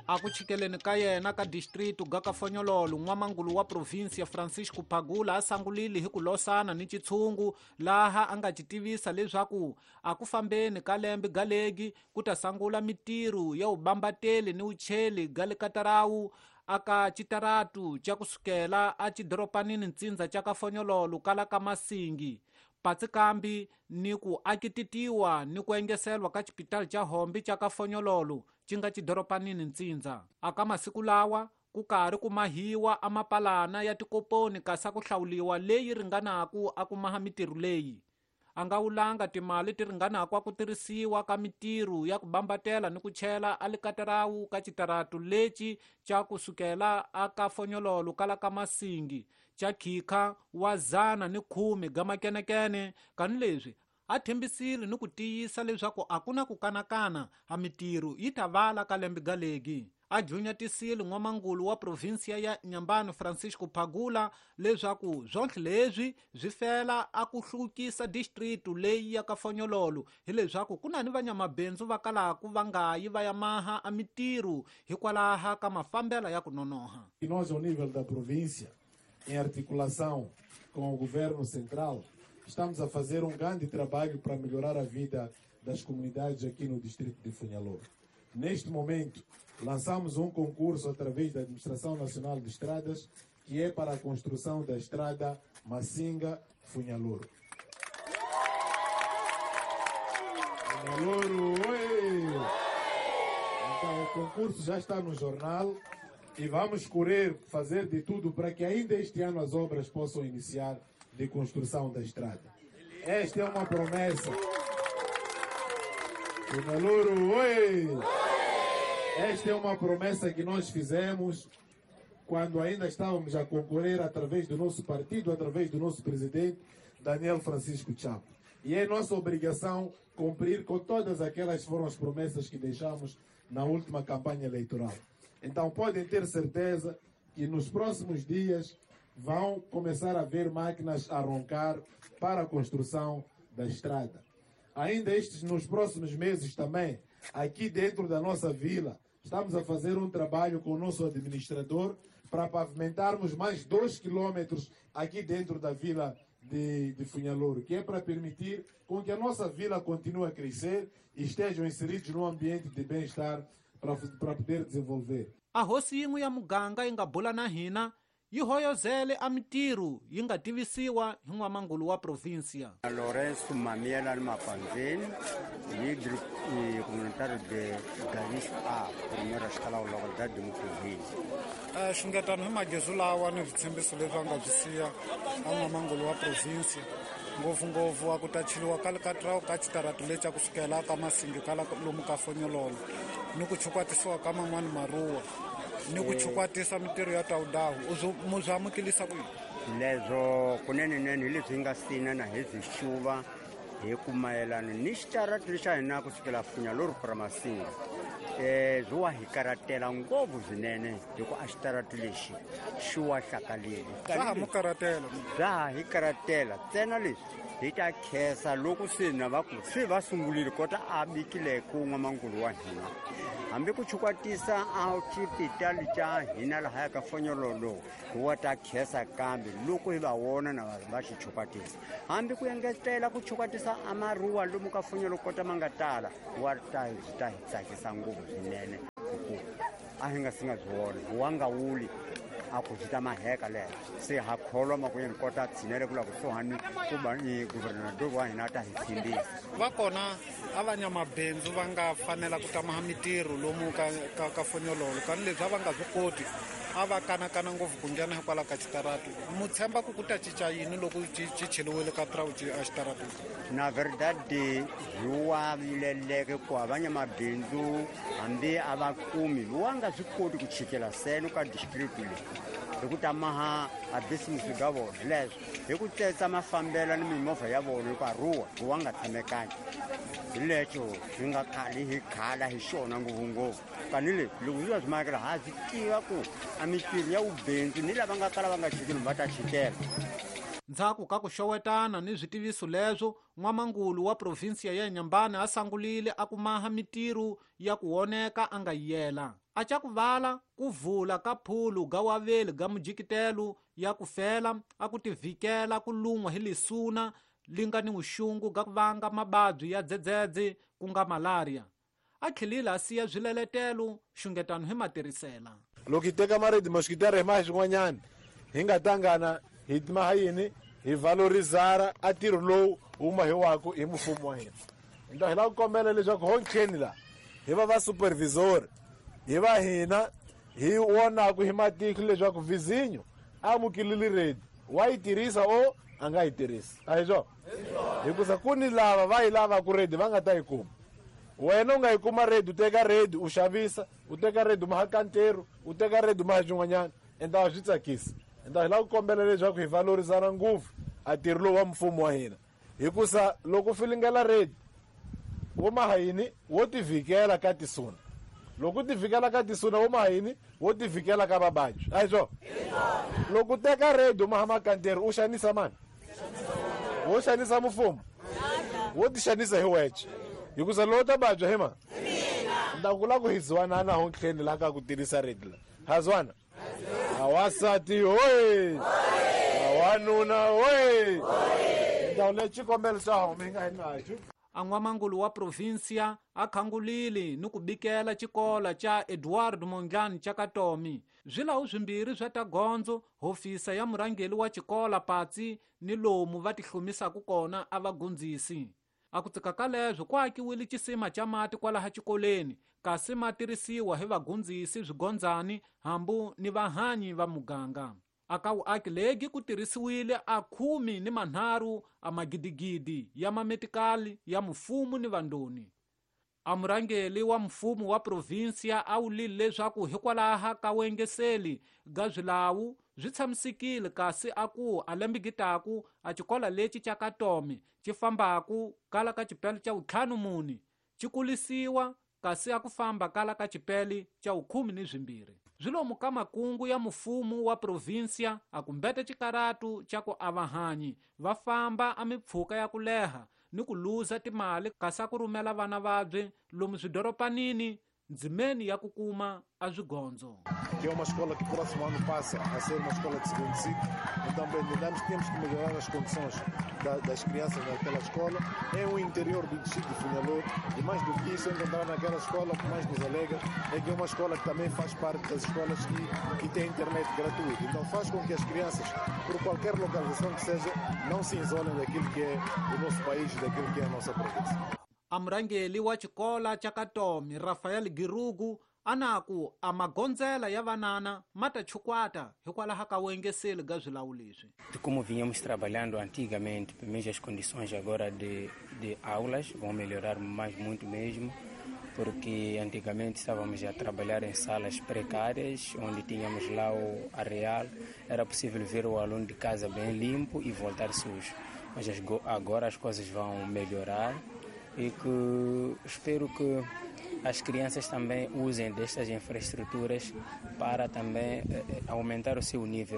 Akuchikeleni ka yena ka distrito ga Kafonyololo, n'wamangulu wa provinsia Francisco Phagula a sangulile hi ku losana ni chitshungu laha a nga chitivisa leswaku aku fambeni ka lembe galegi ku ta sangula mitirho ya ubambateli ni ucheli ga le Katarawu aka chitaratu cha kusukela a chidoropanini ntsindza cha Kafonyololo kala ka Masingi patsikambi ni ku akititiwa ni ku engeselwa ka chipitali cha Hombi cha Kafonyololo chinga chidoropanini ntsindza. Aka masiku lawa ku kari ku mahiwa a mapalana ya tikoponi kasa ku hlawuliwa leyi ringanaku a ku maha mitirho leyi. A nga wulanga timali ti ringanaku a ku tirhisiwa ka mitirho ya ku bambatela ni ku chela a le Katarawu ka chitaratu leci cha kusukela a Kafonyololo kala ka Masingi cha khikha wa 110 ga makenekene. Kani leswi a thembisile ni ku tiyisa leswaku a ku na ku kanakana a mitirho yi ta vala ka lembe galegi. A junyatisile n'wamangulu wa provinsia ya Nyambane Francisco Phagula leswaku zontlhe leswi zwi fela a ku hlukisa distrito leyi ya Kafonyololo hi leswaku ku na ni vanyamabindzu va kalaku va nga yi va ya maha a mitirho hikwalaha ka mafambela ya ku nonoha. E nós, ao nível da província, em articulação com o governo central, estamos a fazer grande trabalho para melhorar a vida das comunidades aqui no distrito de Funhaloro. Neste momento, lançamos concurso através da Administração Nacional de Estradas, que é para a construção da estrada Masinga-Funhaloro. Funhaloro, oi! Então, o concurso já está no jornal e vamos correr, fazer de tudo para que ainda este ano as obras possam iniciar de construção da estrada. Esta é uma promessa. Funhaloro, oi! Esta é uma promessa que nós fizemos quando ainda estávamos a concorrer através do nosso partido, através do nosso presidente, Daniel Francisco Chapo. E é nossa obrigação cumprir com todas aquelas que foram as promessas que deixamos na última campanha eleitoral. Então podem ter certeza que nos próximos dias vão começar a ver máquinas a roncar para a construção da estrada. Ainda nos próximos meses também, aqui dentro da nossa vila, estamos a fazer trabalho com o nosso administrador para pavimentarmos mais 2 quilômetros aqui dentro da vila de Funhaloro, que é para permitir com que a nossa vila continue a crescer e estejam inseridos num ambiente de bem-estar para poder desenvolver. A hosi yin'we ya muganga yi nga bula na hina yi hoyozele a mitirho yi nga tivisiwa hi n'wamangulu wa provinsia. Lourenço Mamiela Mapanzeni, líder comunitário de Garis A, primeira escala localidade de Mucuvini. Xingetano hi magezu lawa ni vitshembiso leswi a nga byi siya a n'wamangulu wa provinsia ngopfungopfu a ku tachiliwa ka le Katarawu ka chitaratu leci a ku sukela ka Masingi ka lomu ka Fonyololo ni ku chukwatisiwa ka man'wani maruwa ni ku chukwatisa mitirho ya tawudawu mu byi amukelisa ku yini? Lezo kunenenene hi leswi nga sina na hi byi xuva hi ku mayelana ni xitaratu lexi a hina kusukela Funhaloro para Masingi. Byi wa hi karatela ngopfu swinene hi ku a xitaratu lexi xi wa hlakalile. Bya ha mu karatela? Bya ha hi karatela ntsena leswi hi ta khensa loko se na va ku se va sungulile kota a bikile ku n'wamangulu wa hina. Hambi ku chukwatisa a xipitali xa hina lahaya ka Fonyololo hi wa ta khensa kambe loko hi va wona na va xi chukwatisa. Hambi ku engetela ku chukwatisa a maruwa lomu ka Fonyololo kota ma nga tala wa ta hi tsakisa ngopfu swinene hikuva a hi nga si nga byi vona wa nga wuli a ku hita maheka leha se ha kholwa makwenu kota tshinele kula kusuhani kuba ni guvernador wa hina ta hi tshembisa. Va kona a vanyamabindzu va nga fanela ku tamaha mitirho lomu ka Fonyololo kani leswi a va nga byi koti a va kanakana ngopfu ku nghena hikwalaho ka chitaratu. Mu tshemba ku ta cinca yini loko ci cheliwile ka Katarawu a xitaratu? Na verdade hi wa vileleke ku vanyamabindzu hambi a va kumi wa nga swi koti ku chikela seno ka district leyi hi ku tamaha a business ga vona leswo hi ku tsetsa mafambela ni mimovha ya vona hi ku aruwa wa nga tshamikangi hi lexo hi nga khali hi khala hi xona ngopfungopfu kani leswi loko hi va swi makela ha swi tiva ku a mitirho ya vubindzu ni lava nga kala va nga chikeli va ta chikela. Ndzhaku ka ku xowetana ni zwitiviso leswo n'wamangulu wa provinsia ya Nyambane a sangulile a ku maha mitirho ya ku woneka a nga yela. aca kuvala kuvula ka phulu ga waveli ga mujikitelo ya kufela aku tivikela ku lun'wa hi lisuna linga ni uxungu ga kuvanga mababyi ya dzedzedze ku nga malaria a tlhelile a siya swileletelo xungetano hi matirisela loko hi teka maredi mosquitera hi mahi swin'wanyana hi nga tangana hi maha yini hi valorizara a tirho lowu wu mahiwaku hi mfumo wa hina hi lava ku kombela leswaku hontlheni la hi va supervisor hi va hina hi wonaku hi matihlo leswaku vizinyo a amukilile redi wa yi tirhisa o a nga yi tirhisi a hi swona hikusa ku ni lava va yi lavaku redi va nga ta yi kuma wena u nga yi kuma redi u teka redi u xavisa u teka redi u maha kanteru u teka redi u maha xin'wanyana enda wa swi tsakisa enda hi lava ku kombela leswaku hi valorizana ngopfu a tirho lowu wa mfumo wa hina hikusa loko u filingela redi wo maha yini wo tivikela ka tisuna loko u tivikela ka tisuna wo maha yini wo tivikela ka vababyi a hi swona loko u teka redi u maha makanteru u xanisa mani wo xanisa mfumo wo ti xanisa hi weche hikusa lowo ta babya hi ma nda ku la ku hi zwanana hontlheni la ka ku tirhisa redi la ha zwana awasati hoye awanuna hoye ndawu le xikombelo xa home hi nga hi naxo an'wamangulu wa provinsia a khangulile ni ku bikela xikola ca Edward Mondlane ca Katomi zwilawu swimbirhi swa tagondzo hofisa ya murhangeli wa xikola Patsi ni lomu va tihlumisaku kona a vagundzisi a ku tsika ka leswo ku akiwile xisima ca mati kwalaha xikoleni kasi ma tirhisiwa hi vagundzisi swigondzani hambu ni vahanyi va muganga aka vuaki legi ku tirhisiwile a 13 a magidigidi ya mametikali ya mfumo ni vandoni a murhangeli wa mfumo wa provinsia a wulile leswaku hikwalaha ka wengeseli ga swilawu swi tshamisekile kasi aku a lembigitaku a xikola lexi ca Katomi xi fambaku kala ka xipele ca 5 xi kulisiwa kasi a ku famba kala ka xipele ca 12 zwilomu ka makungu ya mfumo wa provinsia a ku mbeta xikaratu ca ku a vahanyi va famba a mipfhuka ya ku leha ni ku luza timali kasi a ku rhumela vana vabye lomu swidoropanini ndzimeni ya ku kuma a swigondzo que é uma escola que próximo ano passa a ser uma escola de segundo ciclo. Então, entendemos que temos que melhorar as condições das crianças naquela escola. É o interior do distrito de Funhalor e mais do que isso, encontrar naquela escola o que mais nos alega é que é uma escola que também faz parte das escolas que tem internet gratuita. Então faz com que as crianças, por qualquer localização que seja, não se isolem daquilo que é o nosso país e daquilo que é a nossa província. A murhangeli wa xikola ca Katomi Rafael Girugu anaku a magondzela ya vanana mata chukwata hikwalaha ka wengeseli ga swilawu leswi. Como vinhamos trabalhando antigamente, pelo menos as condições agora de aulas vão melhorar mais muito mesmo, porque antigamente estávamos a trabalhar em salas precárias, onde tínhamos lá o areal, era possível ver o aluno de casa bem limpo e voltar sujo. Mas agora as coisas vão melhorar e que espero que as crianças também usem destas infraestruturas para também aumentar o seu nível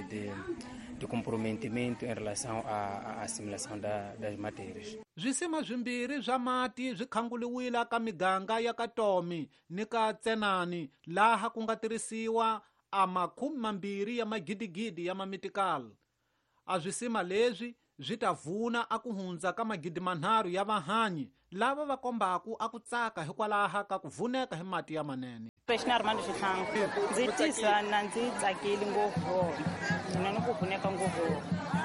de comprometimento em relação à assimilação das matérias. Zwisima swimbirhi swa mati swi khanguliwile ka miganga ya Katomi ni ka Tsenani laha ku nga tirhisiwa a 20 ya magidigidi ya mametikali. A zwisima leswi swi ta vuna a ku hundza ka 3 ya vahanyi lava va kombaku a ku tsaka hikwalaha ka ku vuneka hi mati ya manene. Rexina Armando Xihlangu ndzi tisa na ndzi tsakile ngopfu na ni ku vuneka ngopfu.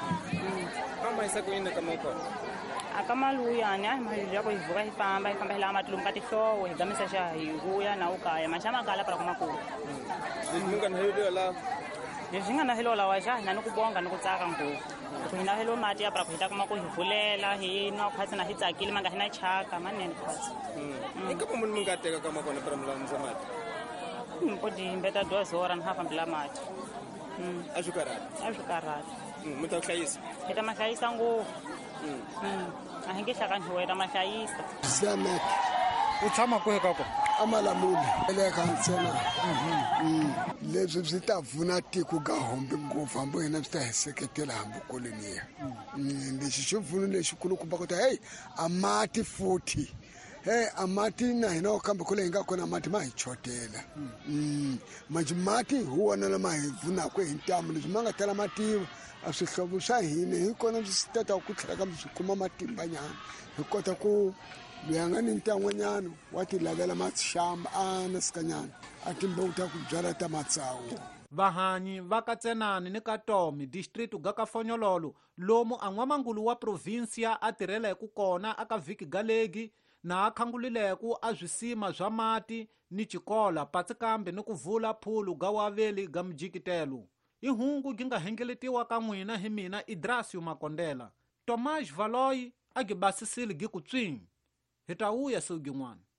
Kama isa ku yini kama kona? Akamaluyani a mali ya ku hivuka hi famba hi la mati lomu ka tihlowo hi gamisa xa hi vuya na u kaya maxama kala para kuma ku. Leswi nga na helo la. Leswi nga na helo la wa xa na ni ku bonga ni ku tsaka ngopfu. Ku hina helo mati ya para ku hita kuma ku hi vulela hi na khwatsi na hi tsakile manga hina chaka manene khwatsi. Ika munhu munga teka kama kona para mlamu za mati. Mpodi mbeta 2 horas na hafa mbila mati. A swi karhati. Muta ku hlayisa. Hita ma hlayisa ngopfu. A hi nge hlaka ntiweta ma hlayisa. Siamek. U tshama kwihi ka kona? Amalamuli le ka ntsena. Leswi swi ta vuna tiko ga hombe ngopfu hambi hina swi ta hi seketela hambi koloniya. Lexi xo vuna lexikulu ku bakota hey amati futhi amati na hina okamba kule inga kona mati mahichotela manje mati huwa na mahivuna kwe hintamu nizimanga tela mati asihlobo sha hine hikona sitata ukuthela kamzukuma matimba nyana hikota ku luyangani ntangwe nyana wati lavela matshamba ana sikanyana atimba uta kubyala tamatsawo vahanyi va katsenani ni katomi district ga ka Fonyololo lomu an'wamangulu wa provincia a tirheleku kona aka vhiki galegi na a khangulileku a zwisima zwa mati ni chikola patsikambe ni ku vula phulu ga waveli ga mjikitelo i hungu gi nga hengeletiwa ka n'wina hi mina Idrasio Makondela Tomás Valoyi a gi basisile gi ku tswini hi ta wuya siku gin'wana.